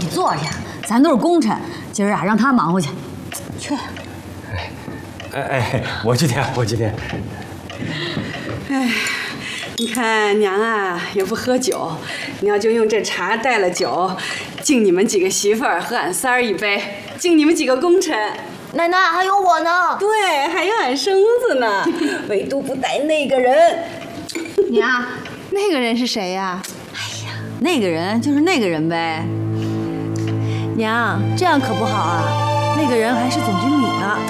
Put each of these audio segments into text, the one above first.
坐下，咱都是功臣，今儿啊让他忙活去。去。 我去添，我去添。 哎，你看娘啊也不喝酒，娘就用这茶带了酒，敬你们几个媳妇儿和俺三儿一杯，敬你们几个功臣。 奶奶还有我呢。 对，还有俺生子呢，唯独不带那个人。 娘，那个人是谁呀？ 那个人就是那个人呗。 娘，这样可不好啊，那个人还是总经理呢。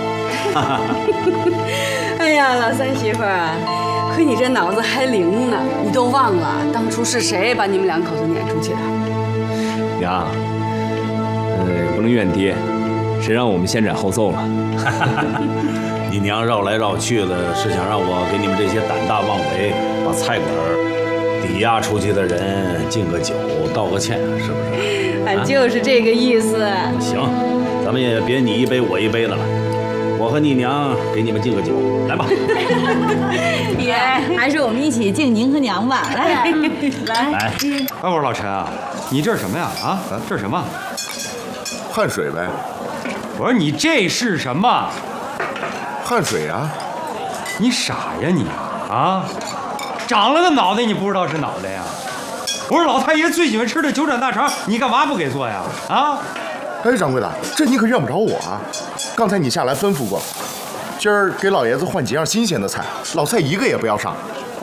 哎呀，老三媳妇儿啊，亏你这脑子还灵呢，你都忘了当初是谁把你们两口子撵出去的？ 娘，不能怨爹，谁让我们先斩后奏了？ 你娘绕来绕去的，是想让我给你们这些胆大妄为、把菜馆抵押出去的人敬个酒、道个歉，是不是？ 俺就是这个意思。 行，咱们也别你一杯我一杯的了，我和你娘给你们敬个酒，来吧。 爷，还是我们一起敬您和娘吧。来， 来。 我说老陈啊，你这是什么呀？啊，这是什么？ 汗水呗。 我说你这是什么？ 汗水啊！ 你傻呀你啊！长了个脑袋你不知道是脑袋呀？我说老太爷最喜欢吃的九转大肠，你干嘛不给做呀？啊！ 哎，掌柜的，这你可怨不着我啊！刚才你下来吩咐过，今儿给老爷子换几样新鲜的菜，老蔡一个也不要上。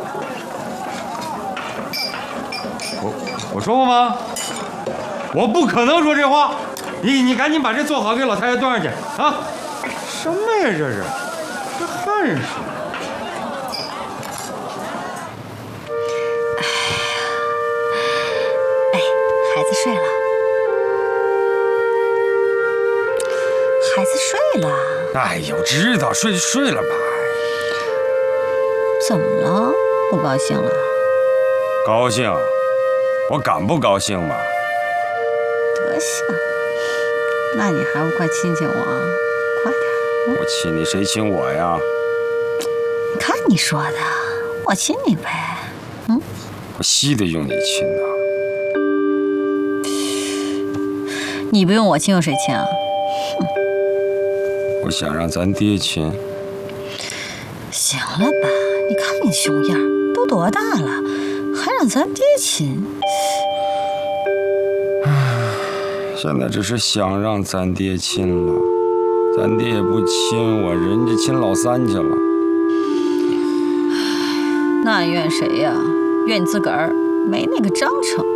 我说过吗？我不可能说这话。你赶紧把这做好，给老太爷端上去啊！什么呀这是？这汗水。 孩子睡了，孩子睡了。 哎呦，知道睡就睡了吧。 怎么了？不高兴了？ 高兴，我敢不高兴吗？ 德行，那你还不快亲亲我？快点！ 我亲你，谁亲我呀？ 你看你说的，我亲你呗。嗯， 我稀得用你亲呢。 你不用我亲，用谁亲啊？哼！ 我想让咱爹亲。 行了吧，你看你熊样，都多大了，还让咱爹亲？ 现在只是想让咱爹亲了，咱爹也不亲我，人家亲老三去了。 那怨谁呀？怨你自个儿，没那个章程。